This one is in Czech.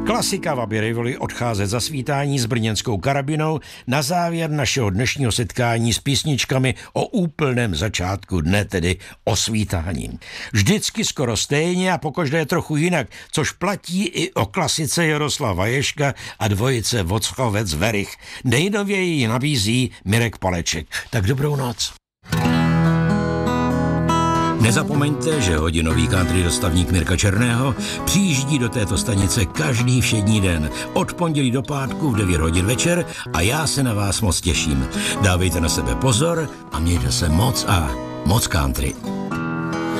Klasika Wabi Rivoli odcházet za svítání s brněnskou karabinou na závěr našeho dnešního setkání s písničkami o úplném začátku dne, tedy o svítání. Vždycky skoro stejně a pokaždé trochu jinak, což platí i o klasice Jaroslava Ježka a dvojice Vochovec-Werich. Nejnověji ji nabízí Mirek Paleček. Tak dobrou noc. Nezapomeňte, že hodinový country dostavník Mirka Černého přijíždí do této stanice každý všední den od pondělí do pátku v 9 hodin večer a já se na vás moc těším. Dávejte na sebe pozor a mějte se moc a moc country.